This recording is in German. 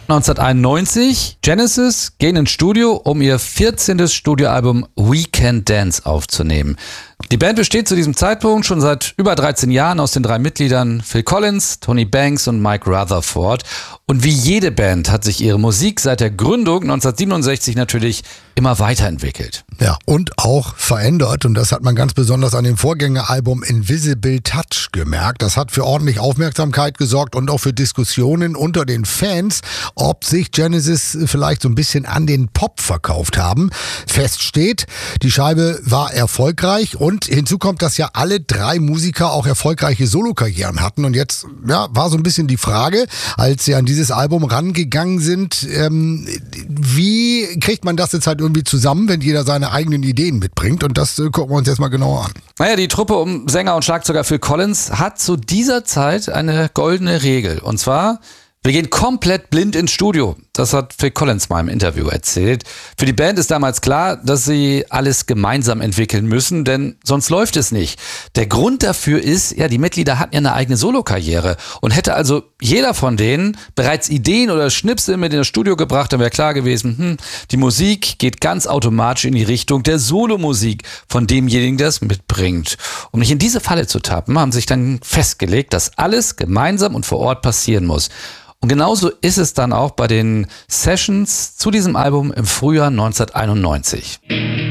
1991, Genesis gehen ins Studio, um ihr 14. Studioalbum We Can Dance aufzunehmen. Die Band besteht zu diesem Zeitpunkt schon seit über 13 Jahren aus den 3 Mitgliedern Phil Collins, Tony Banks und Mike Rutherford. Und wie jede Band hat sich ihre Musik seit der Gründung 1967 natürlich immer weiterentwickelt. Ja, und auch verändert. Und das hat man ganz besonders an dem Vorgängeralbum Invisible Touch gemerkt. Das hat für ordentlich Aufmerksamkeit gesorgt und auch für Diskussionen unter den Fans, ob sich Genesis vielleicht so ein bisschen an den Pop verkauft haben. Fest steht, die Scheibe war erfolgreich und hinzu kommt, dass ja alle 3 Musiker auch erfolgreiche Solokarrieren hatten. Und jetzt war so ein bisschen die Frage, als sie an dieses Album rangegangen sind, wie kriegt man das jetzt halt irgendwie zusammen, wenn jeder seine eigenen Ideen mitbringt? Und das gucken wir uns jetzt mal genauer an. Naja, die Truppe um Sänger und Schlagzeuger Phil Collins hat zu dieser Zeit eine goldene Regel. Und zwar: wir gehen komplett blind ins Studio. Das hat Phil Collins mal im Interview erzählt. Für die Band ist damals klar, dass sie alles gemeinsam entwickeln müssen, denn sonst läuft es nicht. Der Grund dafür ist, die Mitglieder hatten ja eine eigene Solokarriere und hätte also jeder von denen bereits Ideen oder Schnipsel mit in das Studio gebracht, dann wäre klar gewesen, die Musik geht ganz automatisch in die Richtung der Solomusik von demjenigen, der es mitbringt. Um nicht in diese Falle zu tappen, haben sich dann festgelegt, dass alles gemeinsam und vor Ort passieren muss. Und genauso ist es dann auch bei den Sessions zu diesem Album im Frühjahr 1991.